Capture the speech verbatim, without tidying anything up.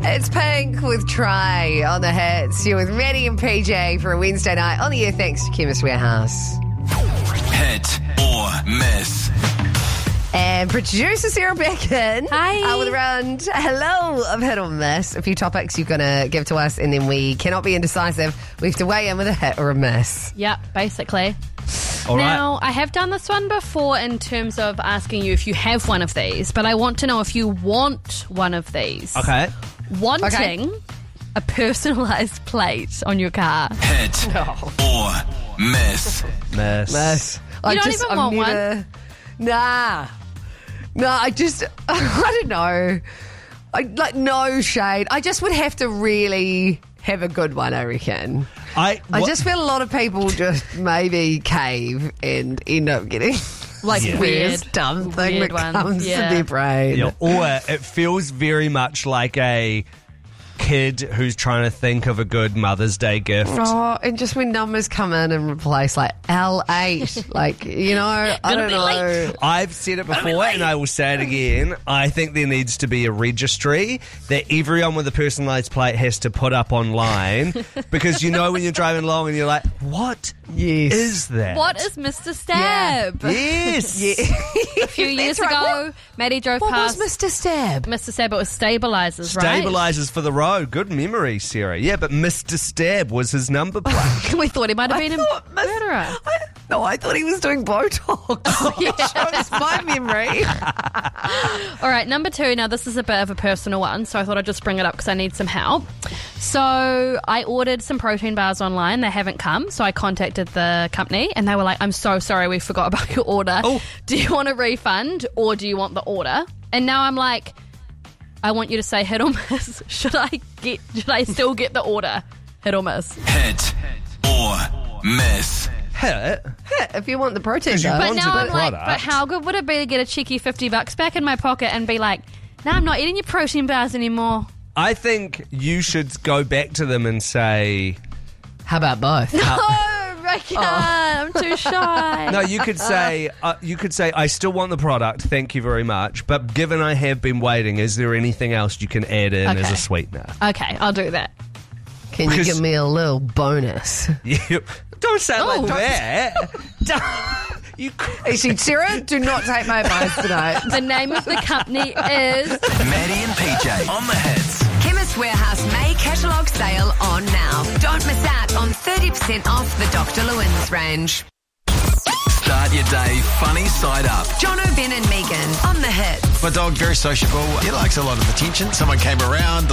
It's Pink with Try on the hits. You're with Maddie and P J for a Wednesday night on the air thanks to Chemist Warehouse. Hit or miss. And producer Sarah Becken. Hi. Uh, with around hello of hit or miss. A few topics you're going to give to us, and then we cannot be indecisive. We have to weigh in with a hit or a miss. Yep, basically. All right. Now, I have done this one before in terms of asking you if you have one of these, but I want to know if you want one of these. Okay. Wanting Okay. a personalised plate on your car. Hit or miss. Miss. Miss. I don't just, even I've want never, Nah. No, I just, I don't know. I, like, no shade. I just would have to really have a good one, I reckon. I, I what- just feel a lot of people just maybe cave and end up getting Like Yeah. weird. weirdest dumb thing weird that one. comes Yeah. to their brain. Yeah, or it feels very much like a kid who's trying to think of a good Mother's Day gift. Oh, and just when numbers come in and replace like L eight, like, you know, I Gonna don't be know. late. I've said it before and I will say it again. I think there needs to be a registry that everyone with a personalised plate has to put up online because you know when you're driving along and you're like, what Yes. is that? What is Mister Stab? Yes. Yeah. A few years right. ago, What- Maddie drove What past was Mister Stab? Mister Stab. It was stabilisers, right? Stabilisers for the road. Good memory, Sarah. Yeah, but Mister Stab was his number plate. We thought he might have I been thought a Mis- murderer. I, no, I thought he was doing Botox. That was my memory. All right, number two. Now, this is a bit of a personal one, so I thought I'd just bring it up because I need some help. So I ordered some protein bars online. They haven't come, so I contacted the company, and they were like, I'm so sorry, we forgot about your order. Oh. Do you want a refund, or do you want the order? And now I'm like, I want you to say hit or miss. Should I get? Should I still get the order? Hit or miss? Hit or miss. Hit. If you want the protein you bar. But wanted now the I'm like, product. but how good would it be to get a cheeky fifty bucks back in my pocket and be like, no, I'm not eating your protein bars anymore. I think you should go back to them and say, How about both? Oh, Ricky, I'm too shy. no, you could say, uh, you could say, I still want the product, thank you very much, but given I have been waiting, is there anything else you can add in as Okay. a sweetener? Okay, I'll do that. Can you Because- give me a little bonus? You, don't say it Oh. like that. Don't- you, Actually, Sarah, do not take my advice tonight. The name of the company is... Maddie and P J on the hits. Chemist Warehouse May catalogue sale on now. Don't miss out on thirty percent off the Doctor Lewin's range. Start your day funny side up. John O'Ben and Megan on the hits. My dog, very sociable. He likes a lot of attention. Someone came around.